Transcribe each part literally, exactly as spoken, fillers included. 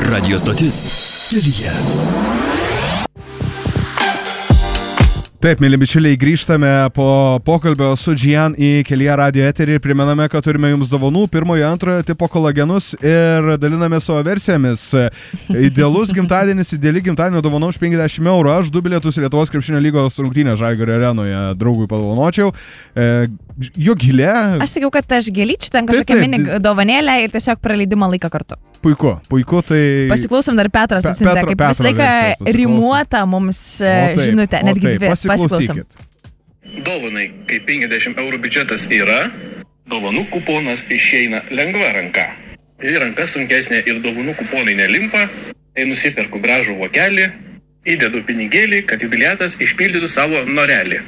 Radio stotis Kelyje. Taip, mėly bičiuliai, grįžtame po pokalbio su Džian į Kelyje radio eterį ir primename, kad turime jums dovanų pirmojo, antrojo tipo kolagenus ir daliname savo versijomis. Idealus gimtadienis, ideali gimtadienio dovana už penkiasdešimt eurų. Aš du bilietus Lietuvos krepšinio lygos rungtynės Žalgirio arenoje draugui padovanočiau. E, jo gilė. Aš sakiau, kad aš gėlyčiau ten kažkokią mini dovanėlę ir tiesiog praleidimą laiką kartu. Puiku, puiku, tai... Pasiklausom dar Petras Pe- atsiuntė, Petro- kaip visą laiką Petro rimuota mums taip, žinutė, o netgi taip, dvi. Pasiklausom. pasiklausykit. Dovanai, kai penkiasdešimt eurų biudžetas yra, dovanų kuponas išeina lengva ranka. Jei ranka sunkesnė ir dovanų kuponai nelimpa, tai nusiperku gražų vokelį, įdedu pinigėlį, kad jubiliatas išpildytų savo norelį.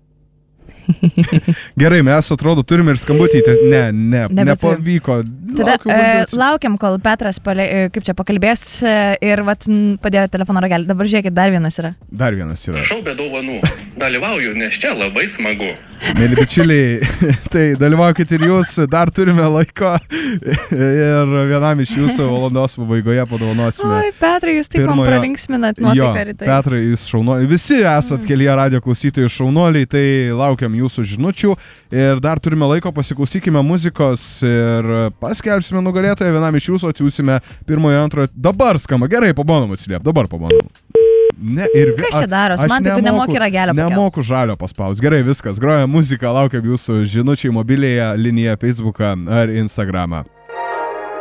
Gerai, mes atrodo turime ir skambutį. Ne, ne, Nebeturim. nepavyko. Tada Laukiu e, bandžiu. laukiam, kol Petras pale, e, kaip čia pakalbės e, ir vat, n, padėjo telefono ragelį. Dabar žiūrėkit, dar vienas yra. Dar vienas yra. Prašau be dovanų. Dalyvauju, nes čia labai smagu. Mėly bičiuliai, tai dalyvaukit ir jūs, dar turime laiko ir vienam iš jūsų valandos pabaigoje padovanosime. Oi, Petrai, jūs taip man pirmojo- pralinksminat Jo, nuotaiką rytais. Petrai, jūs šaunuoliai. Visi esat Kelyje radio klausytojai šaunuoliai, tai laukiam jūsų žinučių ir dar turime laiko, pasiklausykime muzikos ir paskelbsime nugalėtoją, vienam iš jūsų atsiūsime pirmojo, antrojo. Dabar skamba, gerai, pabandom atsiliep, dabar pabandom. Ne, ir vi- Kas čia daros? aš Man tai tu nemoku- nemoki ragelio pakelt. Nemoku žalio paspaus. Gerai, viskas. Groja muzika, laukiam jūsų žinučiai mobilėje linija Facebooką ar Instagramą.